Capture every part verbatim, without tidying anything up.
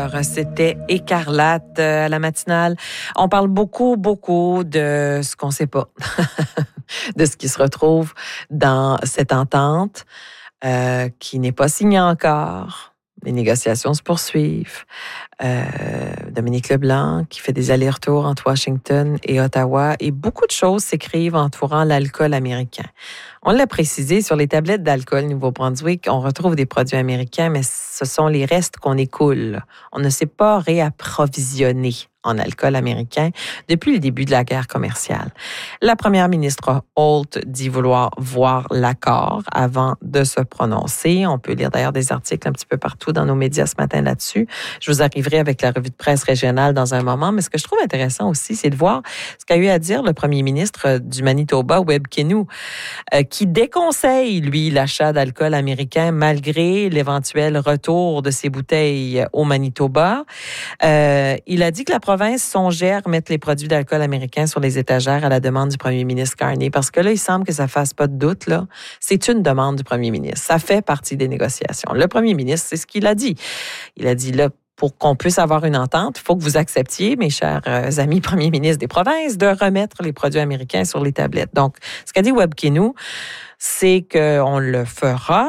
heures, c'était Écarlate à la matinale. On parle beaucoup, beaucoup de ce qu'on ne sait pas, de ce qui se retrouve dans cette entente euh, qui n'est pas signée encore. Les négociations se poursuivent. Euh, Dominique Leblanc qui fait des allers-retours entre Washington et Ottawa et beaucoup de choses s'écrivent entourant l'alcool américain. On l'a précisé, sur les tablettes d'alcool Nouveau-Brunswick, on retrouve des produits américains, mais ce sont les restes qu'on écoule. On ne s'est pas réapprovisionné en alcool américain depuis le début de la guerre commerciale. La première ministre Holt dit vouloir voir l'accord avant de se prononcer. On peut lire d'ailleurs des articles un petit peu partout dans nos médias ce matin là-dessus. Je vous arriverai avec la revue de presse régionale dans un moment, mais ce que je trouve intéressant aussi, c'est de voir ce qu'a eu à dire le premier ministre du Manitoba, Webb Kenow, euh, qui déconseille, lui, l'achat d'alcool américain malgré l'éventuel retour de ces bouteilles au Manitoba. Euh, il a dit que la province songeait à remettre les produits d'alcool américain sur les étagères à la demande du premier ministre Carney, parce que là, il semble que ça fasse pas de doute, là. C'est une demande du premier ministre. Ça fait partie des négociations. Le premier ministre, c'est ce qu'il a dit. Il a dit, là, pour qu'on puisse avoir une entente, il faut que vous acceptiez, mes chers amis premiers ministres des provinces, de remettre les produits américains sur les tablettes. Donc, ce qu'a dit Webb Kenow, c'est qu'on le fera.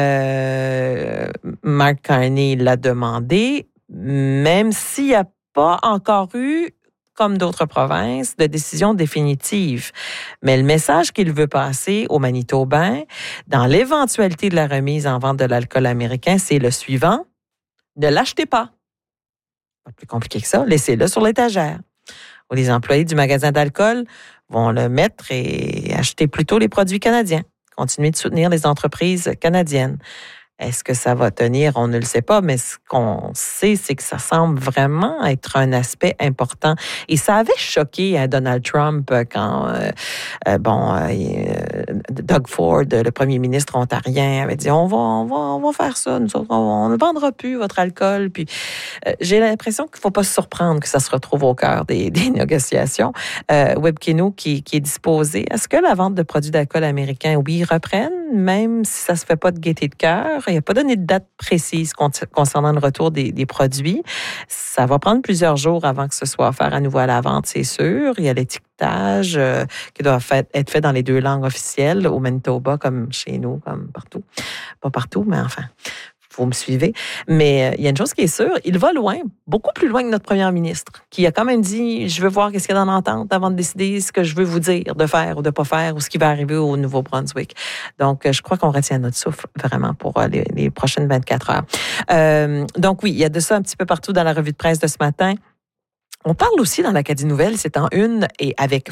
Euh, Mark Carney l'a demandé, même s'il n'y a pas encore eu, comme d'autres provinces, de décision définitive. Mais le message qu'il veut passer aux Manitobains, dans l'éventualité de la remise en vente de l'alcool américain, c'est le suivant: ne l'achetez pas. Pas plus compliqué que ça. Laissez-le sur l'étagère. Ou les employés du magasin d'alcool vont le mettre et acheter plutôt les produits canadiens. Continuer de soutenir les entreprises canadiennes. Est-ce que ça va tenir? On ne le sait pas, mais ce qu'on sait, c'est que ça semble vraiment être un aspect important. Et ça avait choqué hein, Donald Trump quand, euh, euh, bon, euh, Doug Ford, le premier ministre ontarien, avait dit on va, on va, on va faire ça, nous autres, on, on ne vendra plus votre alcool. Puis euh, j'ai l'impression qu'il ne faut pas se surprendre que ça se retrouve au cœur des, des négociations. Euh, Webb Kenow qui, qui est disposé. Est-ce que la vente de produits d'alcool américains, oui, reprenne, même si ça se fait pas de gaieté de cœur? Il n'a pas donné de date précise concernant le retour des, des produits. Ça va prendre plusieurs jours avant que ce soit offert à nouveau à la vente, c'est sûr. Il y a l'étiquetage euh, qui doit fait, être fait dans les deux langues officielles, au Manitoba comme chez nous, comme partout. Pas partout, mais enfin, vous me suivez. Mais euh, il y a une chose qui est sûre, il va loin, beaucoup plus loin que notre première ministre, qui a quand même dit, je veux voir qu'est-ce qu'il y a dans l'entente avant de décider ce que je veux vous dire de faire ou de pas faire ou ce qui va arriver au Nouveau-Brunswick. Donc, je crois qu'on retient notre souffle vraiment pour les, les prochaines vingt-quatre heures. Euh, donc oui, il y a de ça un petit peu partout dans la revue de presse de ce matin. On parle aussi dans l'Acadie Nouvelle, c'est en une et avec